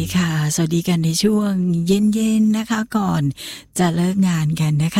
ค่ะสวัสดีกันในช่วงเย็นๆนะคะก่อนจะเลิกงานกันนะคะ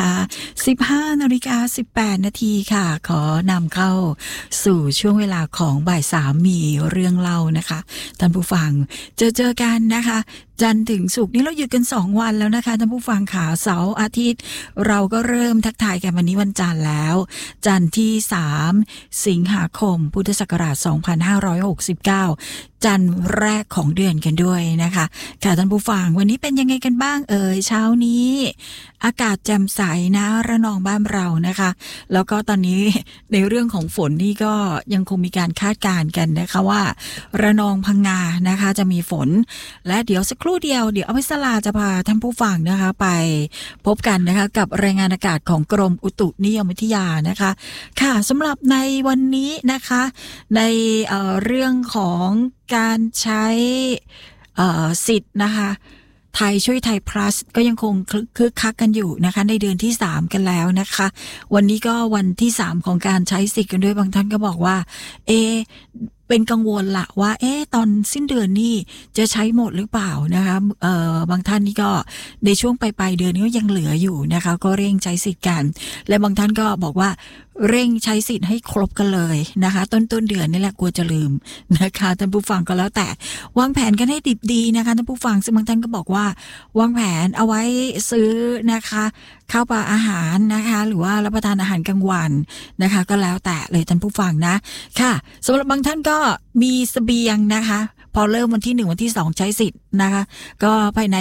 15:18 นาทีค่ะขอนำเข้าสู่ช่วงเวลาของบ่าย3มีเรื่องเล่านะคะท่านผู้ฟังเจอกันนะคะจันทร์ถึงศุกร์นี้เราหยุดกัน2วันแล้วนะคะท่านผู้ฟังค่ะเสาร์อาทิตย์เราก็เริ่มทักทายกันวันนี้วันจันทร์แล้วจันทร์ที่3สิงหาคมพุทธศักราช2569จันทร์แรกของเดือนกันด้วยนะคะค่ะท่านผู้ฟังวันนี้เป็นยังไงกันบ้างเช้านี้อากาศแจ่มใสนะระนองบ้านเรานะคะแล้วก็ตอนนี้ในเรื่องของฝนนี่ก็ยังคงมีการคาดการณ์กันนะคะว่าระนองพังงานะคะจะมีฝนและเดี๋ยวสักครู่เดียวเดี๋ยวอภิสราจะพาท่านผู้ฟังนะคะไปพบกันนะคะกับรายงานอากาศของกรมอุตุนิยมวิทยานะคะค่ะสำหรับในวันนี้นะคะในเรื่องของการใช้สิทธิ์นะคะไทยช่วยไทย plus ก็ยังคงคึกคักกันอยู่นะคะในเดือนที่3กันแล้วนะคะวันนี้ก็วันที่3ของการใช้สิทธิ์กันด้วยบางท่านก็บอกว่าเป็นกังวลละว่าตอนสิ้นเดือนนี่จะใช้หมดหรือเปล่านะคะบางท่านนี่ก็ในช่วงปลายเดือนนี้ก็ยังเหลืออยู่นะคะก็เร่งใช้สิทธิ์กันและบางท่านก็บอกว่าเร่งใช้สิทธิ์ให้ครบกันเลยนะคะต้นเดือนนี่แหละกลัวจะลืมนะคะท่านผู้ฟังก็แล้วแต่วางแผนกันให้ดิบดีนะคะท่านผู้ฟังซึ่งบางท่านก็บอกว่าวางแผนเอาไว้ซื้อนะคะข้าวปลาอาหารนะคะหรือว่ารับประทานอาหารกลางวันนะคะก็แล้วแต่เลยท่านผู้ฟังนะค่ะสำหรับบางท่านก็มีเสบียงนะคะพอเริ่มวันที่1วันที่2ใช้สิทธิ์นะคะก็ภายใน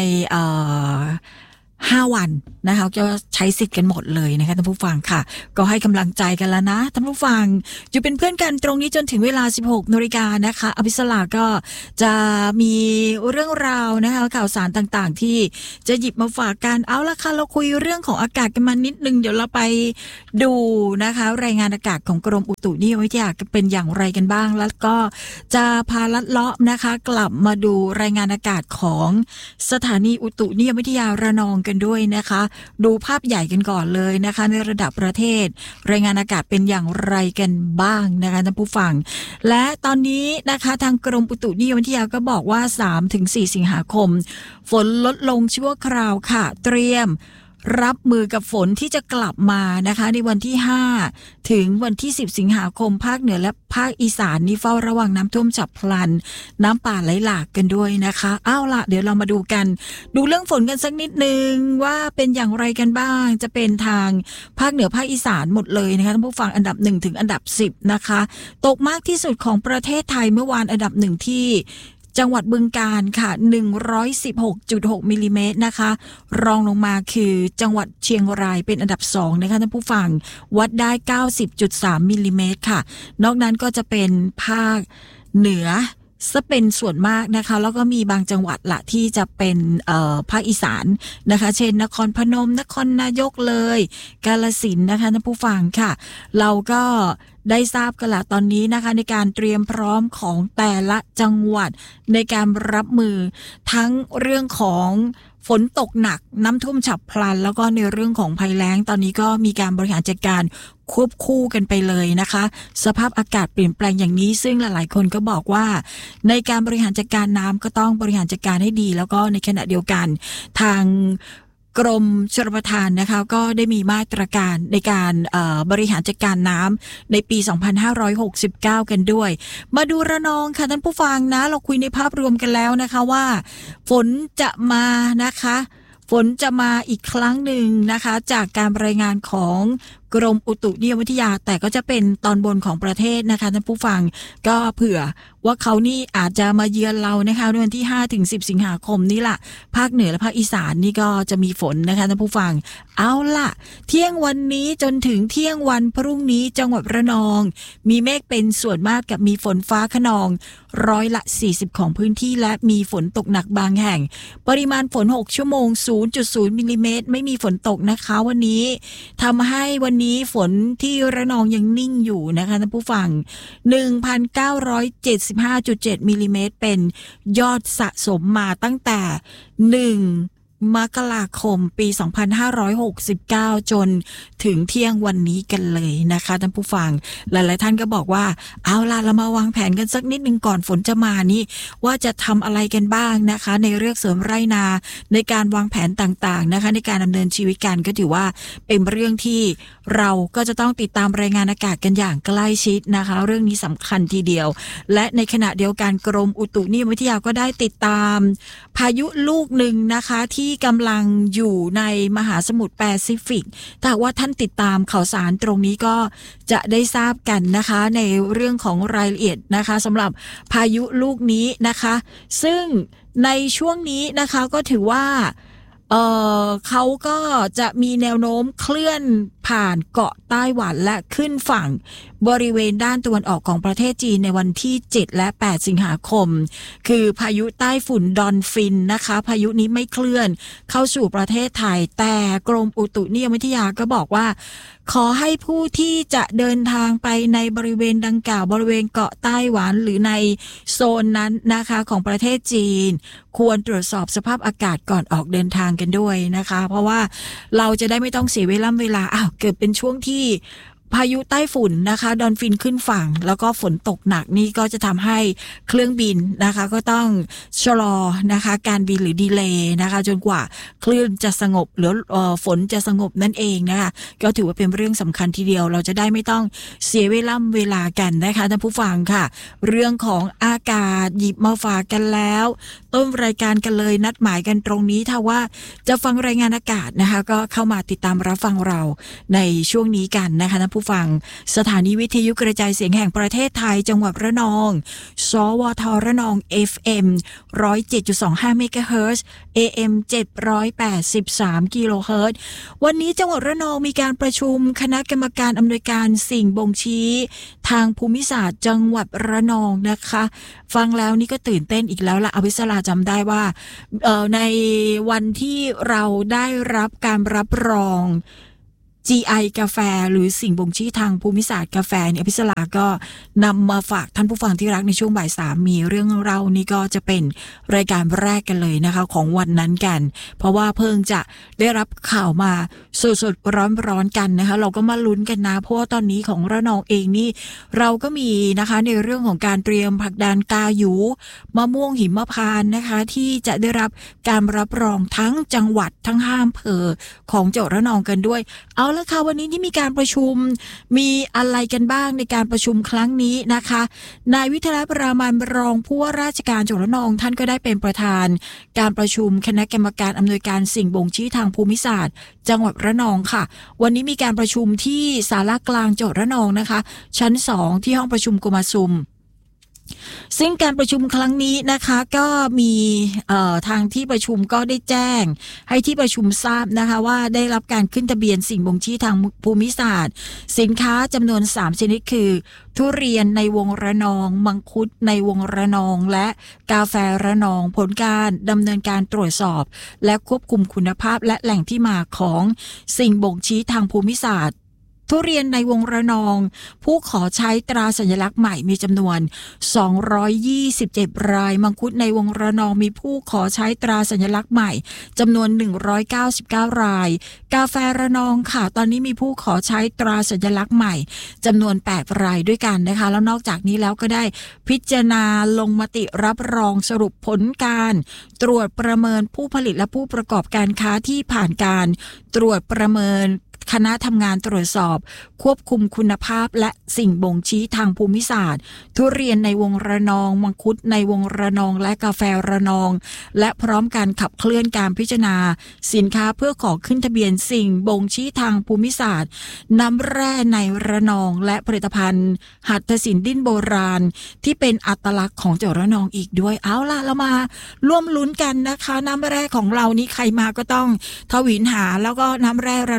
5 วันนะคะจะใช้สิทธิ์กันหมดเลยนะคะท่านผู้ฟังค่ะก็ให้กำลังใจกันแล้วนะท่านผู้ฟังอยู่เป็นเพื่อนกันตรงนี้จนถึงเวลา 16 น.นะคะอภิสราก็จะมีเรื่องราวนะคะข่าวสารต่างๆที่จะหยิบมาฝากกันเอาละค่ะเราคุยเรื่องของอากาศกันมานิดนึงเดี๋ยวเราไปดูนะคะรายงานอากาศของกรมอุตุนิยมวิทยาเป็นอย่างไรกันบ้างแล้วก็จะพาลัดเลาะนะคะกลับมาดูรายงานอากาศของสถานีอุตุนิยมวิทยาระนองกันด้วยนะคะดูภาพใหญ่กันก่อนเลยนะคะในระดับประเทศรายงานอากาศเป็นอย่างไรกันบ้างนะคะท่านผู้ฟังและตอนนี้นะคะทางกรมอุตุนิยมวิทยาก็บอกว่า 3-4 สิงหาคมฝนลดลงชั่วคราวค่ะเตรียมรับมือกับฝนที่จะกลับมานะคะในวันที่5ถึงวันที่10สิงหาคมภาคเหนือและภาคอีสานนี่เฝ้าระวังน้ำท่วมฉับพลันน้ำป่าไหลหลากกันด้วยนะคะเอาล่ะเดี๋ยวเรามาดูกันดูเรื่องฝนกันสักนิดนึงว่าเป็นอย่างไรกันบ้างจะเป็นทางภาคเหนือภาคอีสานหมดเลยนะคะท่านผู้ฟังอันดับ1ถึงอันดับ10นะคะตกมากที่สุดของประเทศไทยเมื่อวานอันดับ1ที่จังหวัดบึงกาฬค่ะ 116.6 มิลลิเมตรนะคะรองลงมาคือจังหวัดเชียงรายเป็นอันดับ2นะคะท่านผู้ฟังวัดได้ 90.3 มิลลิเมตรค่ะนอกนั้นก็จะเป็นภาคเหนือซะเป็นส่วนมากนะคะแล้วก็มีบางจังหวัดละที่จะเป็นภาคอีสานนะคะเช่นนครพนมนครนายกเลยกาฬสินธุ์นะคะท่านผู้ฟังค่ะเราก็ได้ทราบกันละตอนนี้นะคะในการเตรียมพร้อมของแต่ละจังหวัดในการรับมือทั้งเรื่องของฝนตกหนักน้ำท่วมฉับพลันแล้วก็ในเรื่องของภัยแล้งตอนนี้ก็มีการบริหารจัดการควบคู่กันไปเลยนะคะสภาพอากาศเปลี่ยนแปลงอย่างนี้ซึ่งหลายๆคนก็บอกว่าในการบริหารจัดการน้ำก็ต้องบริหารจัดการให้ดีแล้วก็ในขณะเดียวกันทางกรมชลประทานนะคะก็ได้มีมาตรการในการบริหารจัดการน้ำในปี 2569 กันด้วยมาดูระนองค่ะท่านผู้ฟังนะเราคุยในภาพรวมกันแล้วนะคะว่าฝนจะมานะคะฝนจะมาอีกครั้งหนึ่งนะคะจากการรายงานของกรมอุตุนิยมวิทยาแต่ก็จะเป็นตอนบนของประเทศนะคะท่านผู้ฟังก็เผื่อว่าเขานี่อาจจะมาเยือนเรานะคะในวันที่5ถึง10สิงหาคมนี่ล่ะภาคเหนือและภาคอีสานนี่ก็จะมีฝนนะคะท่านผู้ฟังเอาล่ะเที่ยงวันนี้จนถึงเที่ยงวันพรุ่งนี้จังหวัดระนองมีเมฆเป็นส่วนมากกับมีฝนฟ้าคะนอง40%ของพื้นที่และมีฝนตกหนักบางแห่งปริมาณฝน6ชั่วโมง 0.0 มิลลิเมตรไม่มีฝนตกนะคะวันนี้ทำให้วันนี้ฝนที่ระนองยังนิ่งอยู่นะคะท่านผู้ฟัง 1,975.7 มิลลิเมตรเป็นยอดสะสมมาตั้งแต่1 มกราคมปี 2569 จนถึงเที่ยงวันนี้กันเลยนะคะท่านผู้ฟังหลายๆท่านก็บอกว่าเอาล่ะเรามาวางแผนกันสักนิดนึงก่อนฝนจะมานี่ว่าจะทำอะไรกันบ้างนะคะในเรื่องเสริมไร่นาในการวางแผนต่างๆนะคะในการดำเนินชีวิตกันก็ถือว่าเป็นเรื่องที่เราก็จะต้องติดตามรายงานอากาศกันอย่างใกล้ชิดนะคะเรื่องนี้สำคัญทีเดียวและในขณะเดียวกันกรมอุตุนิยมวิทยาก็ได้ติดตามพายุลูกหนึ่งนะคะที่กำลังอยู่ในมหาสมุทรแปซิฟิกถ้าว่าท่านติดตามข่าวสารตรงนี้ก็จะได้ทราบกันนะคะในเรื่องของรายละเอียดนะคะสำหรับพายุลูกนี้นะคะซึ่งในช่วงนี้นะคะก็ถือว่าเขาก็จะมีแนวโน้มเคลื่อนผ่านเกาะไต้หวันและขึ้นฝั่งบริเวณด้านตะวันออกของประเทศจีนในวันที่7และ8สิงหาคมคือพายุใต้ฝุ่นดอนฟินนะคะพายุนี้ไม่เคลื่อนเข้าสู่ประเทศไทยแต่กรมอุตุนิยมวิทยาก็บอกว่าขอให้ผู้ที่จะเดินทางไปในบริเวณดังกล่าวบริเวณเกาะไต้หวันหรือในโซนนั้นนะคะของประเทศจีนควรตรวจสอบสภาพอากาศก่อนออกเดินทางกันด้วยนะคะเพราะว่าเราจะได้ไม่ต้องเสียเวลาเกิดเป็นช่วงที่พายุใต้ฝุ่นนะคะดอนฟินขึ้นฝั่งแล้วก็ฝนตกหนักนี่ก็จะทำให้เครื่องบินนะคะก็ต้องชะลอนะคะการบินหรือดีเลย์นะคะจนกว่าคลื่นจะสงบหรือฝนจะสงบนั่นเองนะคะก็ถือว่าเป็นเรื่องสำคัญทีเดียวเราจะได้ไม่ต้องเสียเวลากันนะคะท่านผู้ฟังค่ะเรื่องของอากาศหยิบมาฝากกันแล้วต้นรายการกันเลยนัดหมายกันตรงนี้ถ้าว่าจะฟังรายงานอากาศนะคะก็เข้ามาติดตามรับฟังเราในช่วงนี้กันนะคะท่านผู้ฟังสถานีวิทยุกระจายเสียงแห่งประเทศไทยจังหวัดระนองสวทระนอง FM 107.25 เมกะเฮิรตซ์ AM 783 กิโลเฮิรตซ์วันนี้จังหวัดระนองมีการประชุมคณะกรรมการอำนวยการสิ่งบ่งชี้ทางภูมิศาสตร์จังหวัดระนองนะคะฟังแล้วนี่ก็ตื่นเต้นอีกแล้วล่ะอภิสราจำได้ว่าในวันที่เราได้รับการรับรอง GI กาแฟหรือสิ่งบ่งชี้ทางภูมิศาสตร์กาแฟเนี่ยพิศลาก็นำมาฝากท่านผู้ฟังที่รักในช่วงบ่าย3มีเรื่องเรานี่ก็จะเป็นรายการแรกกันเลยนะคะของวันนั้นกันเพราะว่าเพิ่งจะได้รับข่าวมาสดๆร้อนๆกันนะคะเราก็มาลุ้นกันนะเพราะว่าตอนนี้ของระนองเองนี่เราก็มีนะคะในเรื่องของการเตรียมผลักดันกาหยูมะม่วงหิมพานต์นะคะที่จะได้รับการรับรองทั้งจังหวัดทั้ง5อำเภอของจังหวัดระนองกันด้วยเอาละค่ะวันนี้ที่มีการประชุมมีอะไรกันบ้างในการประชุมครั้งนี้นะคะนายวิทยาปรามาณรองผู้ว่าราชการจังหวัดระนองท่านก็ได้เป็นประธานการประชุมคณะกรรมการอำนวยการสิ่งบ่งชี้ทางภูมิศาสตร์จังหวัดระนองค่ะวันนี้มีการประชุมที่ศาลากลางจังหวัดระนองนะคะชั้น2ที่ห้องประชุมโกมาซุมซึ่งการประชุมครั้งนี้นะคะก็มีทางที่ประชุมก็ได้แจ้งให้ที่ประชุมทราบนะคะว่าได้รับการขึ้นทะเบียนสิ่งบ่งชี้ทางภูมิศาสตร์สินค้าจำนวน3ชนิดคือทุเรียนในวงระนองมังคุดในวงระนองและกาแฟระนองผลการดำเนินการตรวจสอบและควบคุมคุณภาพและแหล่งที่มาของสิ่งบ่งชี้ทางภูมิศาสตร์ทุเรียนในวงระนองผู้ขอใช้ตราสัญลักษณ์ใหม่มีจำนวน227รายมังคุดในวงระนองมีผู้ขอใช้ตราสัญลักษณ์ใหม่จำนวน199รายกาแฟระนองค่ะตอนนี้มีผู้ขอใช้ตราสัญลักษณ์ใหม่จำนวน8รายด้วยกันนะคะแล้วนอกจากนี้แล้วก็ได้พิจารณาลงมติรับรองสรุปผลการตรวจประเมินผู้ผลิตและผู้ประกอบการค้าที่ผ่านการตรวจประเมินคณะทำงานตรวจสอบควบคุมคุณภาพและสิ่งบ่งชี้ทางภูมิศาสตร์ทุเรียนในวงระนองมังคุดในวงระนองและกาแฟระนองและพร้อมการขับเคลื่อนการพิจารณาสินค้าเพื่อขอขึ้นทะเบียนสิ่งบ่งชี้ทางภูมิศาสตร์น้ำแร่ในระนองและผลิตภัณฑ์หัตถศิลป์ดิ้นโบราณที่เป็นอัตลักษณ์ของจังหวัดระนองอีกด้วยเอาล่ะเรามาร่วมลุ้นกันนะคะน้ำแร่ของเรานี้ใครมาก็ต้องทวินหาแล้วก็น้ำแร่ระนองก็ถือ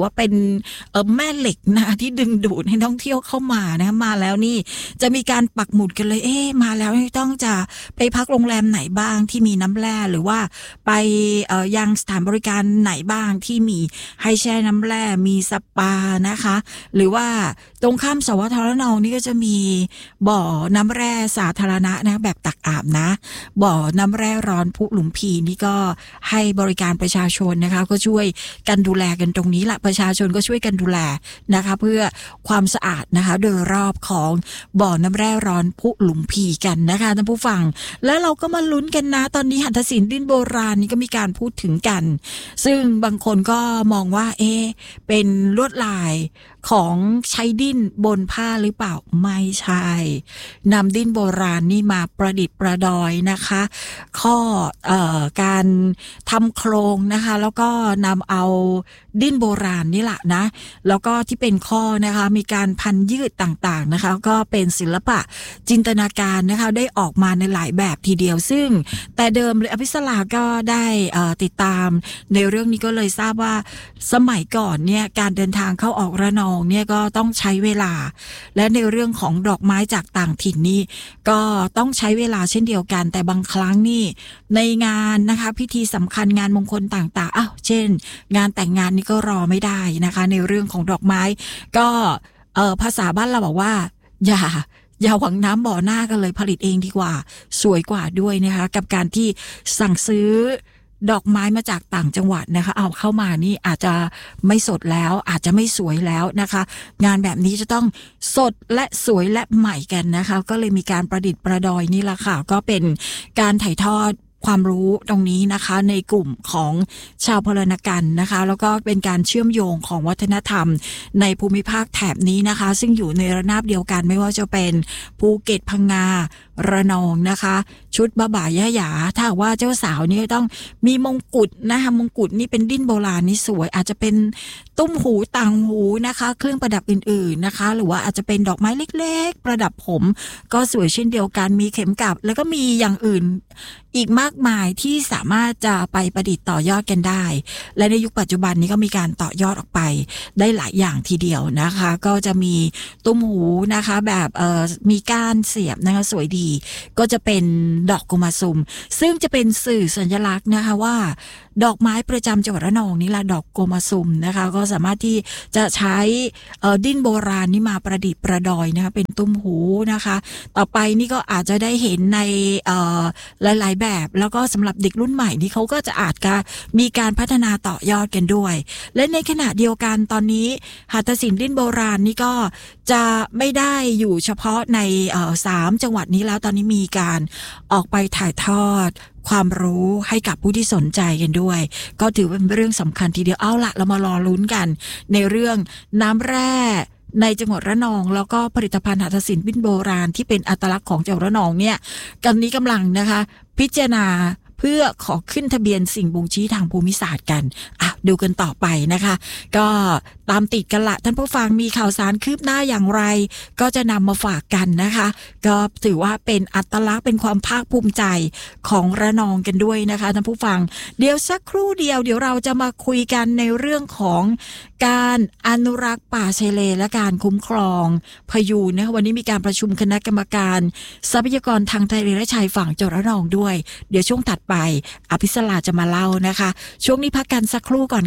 ว่าเป็นแม่เหล็กนะที่ดึงดูดให้ท่องเที่ยวเข้ามานะมาแล้วนี่จะมีการปักหมุดกันเลยมาแล้วต้องจะไปพักโรงแรมไหนบ้างที่มีน้ำแร่หรือว่าไปยังสถานบริการไหนบ้างที่มีให้แช่น้ำแร่มีสปานะคะหรือว่าตรงข้ามสวทรนองนี่ก็จะมีบ่อน้ำแร่สาธารณะนะแบบตักอาบนะบ่อน้ำแร่ร้อนพุหลุมพีนี่ก็ให้บริการประชาชนนะคะก็ช่วยกันดูแลกันตรงนี้แหละประชาชนก็ช่วยกันดูแลนะคะเพื่อความสะอาดนะคะโดยรอบของบ่อน้ำแร่ร้อนพุหลุมพีกันนะคะท่านผู้ฟังแล้วเราก็มาลุ้นกันนะตอนนี้หัตถศิลป์ดินโบราณนี่ก็มีการพูดถึงกันซึ่งบางคนก็มองว่าเป็นลวดลายของใช้ดิ้นบนผ้าหรือเปล่าไม่ใช่นำดิ้นโบราณนี่มาประดิษฐ์ประดอยนะคะข้อการทำโครงนะคะแล้วก็นำเอาดิ้นโบราณนี่แหละนะแล้วก็ที่เป็นข้อนะคะมีการพันยืดต่างๆนะคะก็เป็นศิลปะจินตนาการนะคะได้ออกมาในหลายแบบทีเดียวซึ่งแต่เดิมเลยอภิสราก็ได้ติดตามในเรื่องนี้ก็เลยทราบว่าสมัยก่อนเนี่ยการเดินทางเข้าออกระนองเนี่ยก็ต้องใช้เวลาและในเรื่องของดอกไม้จากต่างถิ่นนี่ก็ต้องใช้เวลาเช่นเดียวกันแต่บางครั้งนี่ในงานนะคะพิธีสำคัญงานมงคลต่างๆเช่นงานแต่งงานนี่ก็รอไม่ได้นะคะในเรื่องของดอกไม้ก็ภาษาบ้านเราบอกว่าอย่าหวังน้ำบ่อหน้ากันเลยผลิตเองดีกว่าสวยกว่าด้วยนะคะกับการที่สั่งซื้อดอกไม้มาจากต่างจังหวัดนะคะเอาเข้ามานี่อาจจะไม่สดแล้วอาจจะไม่สวยแล้วนะคะงานแบบนี้จะต้องสดและสวยและใหม่กันนะคะก็เลยมีการประดิษฐ์ประดอยนี่แหละค่ะก็เป็นการถ่ายทอดความรู้ตรงนี้นะคะในกลุ่มของชาวพลนกันนะคะแล้วก็เป็นการเชื่อมโยงของวัฒนธรรมในภูมิภาคแถบนี้นะคะซึ่งอยู่ในระนาบเดียวกันไม่ว่าจะเป็นภูเก็ตพังงาระนองนะคะชุดบ้าบ่ายะหยาถ้าว่าเจ้าสาวนี่ต้องมีมงกุฎนะคะมงกุฎนี่เป็นดิ้นโบราณนี่สวยอาจจะเป็นตุ้มหูต่างหูนะคะเครื่องประดับอื่นๆนะคะหรือว่าอาจจะเป็นดอกไม้เล็กๆประดับผมก็สวยเช่นเดียวกันมีเข็มกลัดแล้วก็มีอย่างอื่นอีกมากมายที่สามารถจะไปประดิษฐ์ต่อยอดกันได้และในยุคปัจจุบันนี้ก็มีการต่อยอดออกไปได้หลายอย่างทีเดียวนะคะก็จะมีตุ้มหูนะคะแบบมีก้านเสียบนะคะสวยดีก็จะเป็นดอกกุมาซุมซึ่งจะเป็นสื่อสัญลักษณ์นะคะว่าดอกไม้ประจำจังหวัดระนองนี่ละดอกโกมาซุมนะคะก็สามารถที่จะใช้ดิ้นโบราณนี่มาประดิษฐ์ประดอยนะคะเป็นตุ้มหูนะคะต่อไปนี่ก็อาจจะได้เห็นในหลายๆแบบแล้วก็สำหรับเด็กรุ่นใหม่นี่เขาก็จะอาจจะมีการพัฒนาต่อยอดกันด้วยและในขณะเดียวกันตอนนี้หัตถศิลป์ดิ้นโบราณนี่ก็จะไม่ได้อยู่เฉพาะใน3 จังหวัดนี้แล้วตอนนี้มีการออกไปถ่ายทอดความรู้ให้กับผู้ที่สนใจกันด้วยก็ถือเป็นเรื่องสำคัญทีเดียวเอาละเรามารอลุ้นกันในเรื่องน้ำแร่ในจังหวัดระนองแล้วก็ผลิตภัณฑ์หัตถศิลป์ดิ้นโบราณที่เป็นอัตลักษณ์ของจังหวัดระนองเนี่ยกันนี้กำลังนะคะพิจารณาเพื่อขอขึ้นทะเบียนสิ่งบ่งชี้ทางภูมิศาสตร์กันดูกันต่อไปนะคะก็ตามติดกันละท่านผู้ฟังมีข่าวสารคืบหน้าอย่างไรก็จะนำมาฝากกันนะคะก็ถือว่าเป็นอัตลักษณ์เป็นความภาคภูมิใจของระนองกันด้วยนะคะท่านผู้ฟังเดี๋ยวสักครู่เดียวเดี๋ยวเราจะมาคุยกันในเรื่องของการอนุรักษ์ป่าชายเลนและการคุ้มครองพยูนนะคะวันนี้มีการประชุมคณะกรรมการทรัพยากรทางทะเลและชายฝั่งจังหวัดระนองด้วยเดี๋ยวช่วงถัดไปอภิสราจะมาเล่านะคะช่วงนี้พักกันสักครู่ก่อน